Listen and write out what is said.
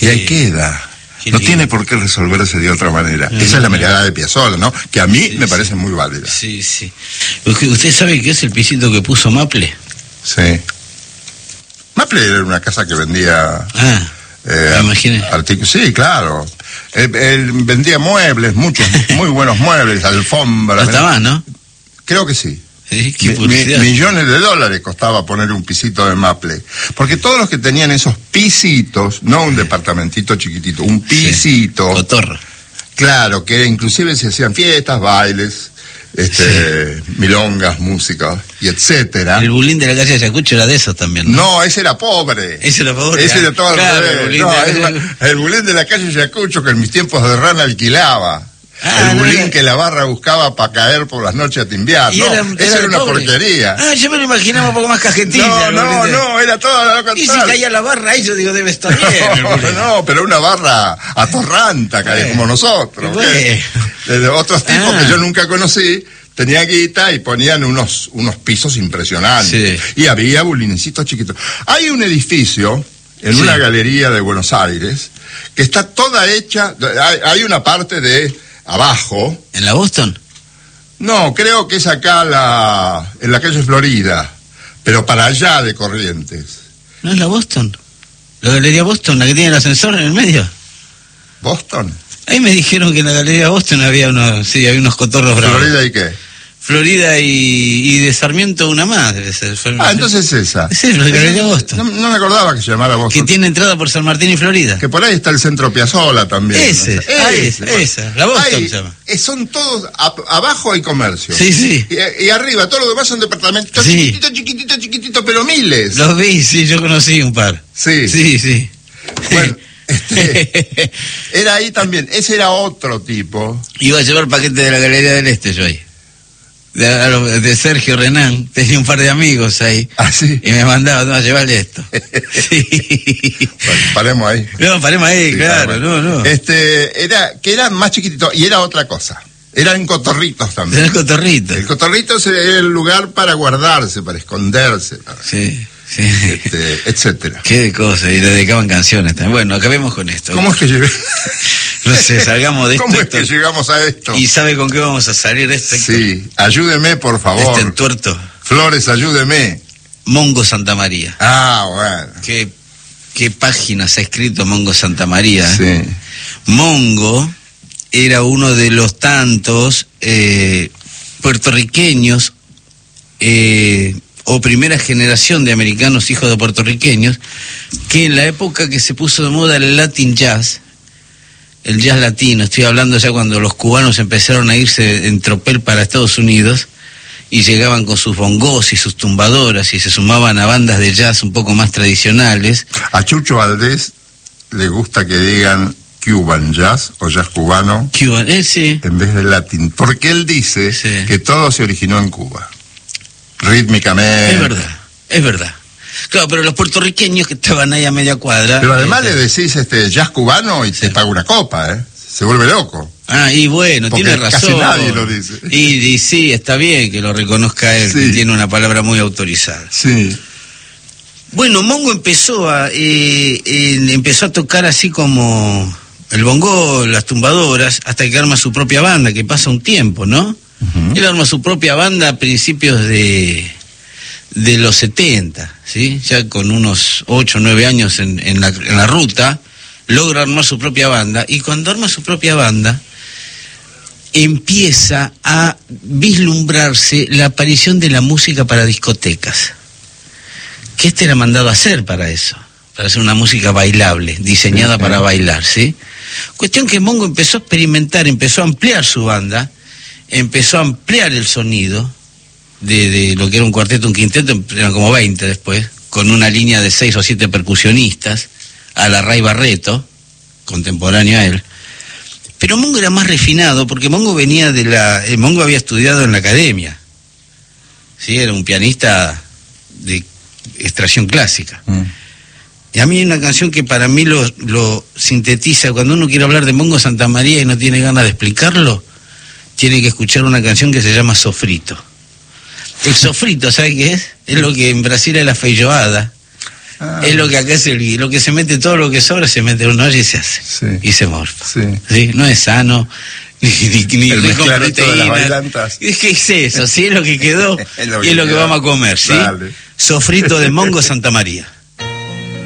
Y ahí queda. No tiene por qué resolverse de otra manera. Esa es la mirada de Piazzolla, ¿no? Que a mí me parece muy válida. Sí, sí. ¿Usted sabe qué es el pisito que puso Maple? Sí. Maple era una casa que vendía... me imaginé. Sí, claro. Él vendía muebles, muchos, muy buenos muebles, alfombras. Hasta más, ¿no? Creo que sí. Millones de dólares costaba poner un pisito de Maple. Porque todos los que tenían esos pisitos, no un departamentito chiquitito, un pisito. Sí, cotorro. Claro, que inclusive se hacían fiestas, bailes, milongas, música, y etcétera. El bulín de la calle de Ayacucho era de esos también, ¿no? No, ese era pobre. Ese era pobre. Ese era todo al claro, revés. El bulín de la calle de Ayacucho, que en mis tiempos de rana alquilaba. El bulín que la barra buscaba para caer por las noches a timbiar. No, esa era una porquería. Yo me lo imaginaba un poco más cajetilla. No, era toda la loca. Y si caía la barra ahí, yo digo, debe estar bien. No, pero una barra atorranta, como nosotros. De otros tipos que yo nunca conocí, tenía guita y ponían unos pisos impresionantes. Sí. Y había bulinecitos chiquitos. Hay un edificio en una galería de Buenos Aires que está toda hecha, hay una parte de abajo. ¿En la Boston? No, creo que es acá en la calle Florida, pero para allá de Corrientes. ¿No es la Boston? ¿La galería Boston, la que tiene el ascensor en el medio? ¿Boston? Ahí me dijeron que en la galería Boston había unos cotorros bravos. ¿Florida y qué? Florida y de Sarmiento una más, debe ser. Entonces esa. Sí, la galería Boston. No me acordaba que se llamara Boston. Que tiene entrada por San Martín y Florida. Que por ahí está el centro Piazzolla también. Esa, la Boston se llama. Son todos, abajo hay comercio. Sí, sí. Y arriba, todo lo demás son departamentos chiquititos, pero miles. Los vi, sí, yo conocí un par. Sí. Sí. Bueno. Era ahí también, ese era otro tipo. Iba a llevar paquete de la Galería del Este yo ahí. De Sergio Renán, tenía un par de amigos ahí. ¿Sí? Y me mandaba, no, llevarle esto. Sí. Bueno, paremos ahí. No, paremos ahí, sí, claro, no. Era más chiquitito, y era otra cosa. Eran cotorritos también. Eran cotorritos. El cotorrito era el lugar para guardarse, para esconderse. Sí. Etcétera. Qué de cosas, y le dedicaban canciones también. Bueno, acabemos con esto. ¿Cómo es que llegué? No sé, salgamos de esto. ¿Cómo es que llegamos a esto? ¿Y sabe con qué vamos a salir de esto? Sí, ayúdeme, por favor. Entuerto. Flores, ayúdeme. Mongo Santamaría. Bueno. ¿Qué páginas ha escrito Mongo Santamaría? Sí. Mongo era uno de los tantos puertorriqueños o primera generación de americanos hijos de puertorriqueños que en la época que se puso de moda el Latin Jazz, el jazz latino, estoy hablando ya cuando los cubanos empezaron a irse en tropel para Estados Unidos y llegaban con sus bongos y sus tumbadoras y se sumaban a bandas de jazz un poco más tradicionales. A Chucho Valdés le gusta que digan Cuban Jazz o jazz cubano sí. En vez de latín, porque él dice que todo se originó en Cuba, rítmicamente. Es verdad. Claro, pero los puertorriqueños que estaban ahí a media cuadra... Pero además le decís jazz cubano y te paga una copa, se vuelve loco. Y bueno, porque tiene razón. Casi nadie lo dice. Y sí, está bien que lo reconozca él, que tiene una palabra muy autorizada. Sí. Bueno, Mongo empezó a tocar así como el bongo, las tumbadoras, hasta que arma su propia banda, que pasa un tiempo, ¿no? Uh-huh. Él arma su propia banda a principios de los 70, ¿sí? Ya con unos 8 o 9 años en la ruta, logra armar su propia banda, y cuando arma su propia banda, empieza a vislumbrarse la aparición de la música para discotecas, que era mandado a hacer para eso, para hacer una música bailable, diseñada para bailar, ¿sí? Cuestión que Mongo empezó a experimentar, empezó a ampliar su banda, empezó a ampliar el sonido, de lo que era un cuarteto, un quinteto, eran como 20 después, con una línea de 6 o 7 percusionistas, a la Ray Barreto, contemporáneo a él. Pero Mongo era más refinado, porque Mongo venía Mongo había estudiado en la academia, ¿sí? Era un pianista de extracción clásica. Y a mí hay una canción que para mí lo sintetiza. Cuando uno quiere hablar de Mongo Santamaría y no tiene ganas de explicarlo, tiene que escuchar una canción que se llama Sofrito. El sofrito, ¿sabe qué es? Es lo que en Brasil es la feijoada. Es lo que acá es lo que se mete, todo lo que sobra se mete en una olla y se hace. Sí. Y se morfa. Sí. ¿Sí? No es sano. Ni el mezclarito de las bailantas. Es que es eso, sí, es lo que quedó y es lo que vamos a comer, ¿sí? Dale. Sofrito de mongo Santa María.